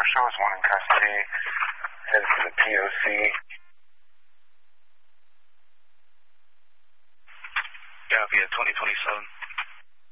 shows, one in custody, headed to the POC. Copy at 2027.